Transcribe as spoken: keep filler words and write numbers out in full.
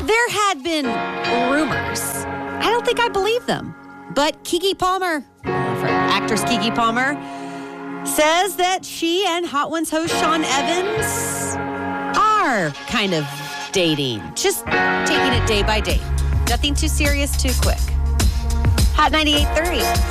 There had been rumors. I don't think I believe them. But Keke Palmer, actress Keke Palmer, says that she and Hot Ones host Sean Evans are kind of dating. Just taking it day by day. Nothing too serious, too quick. Hot ninety-eight point three.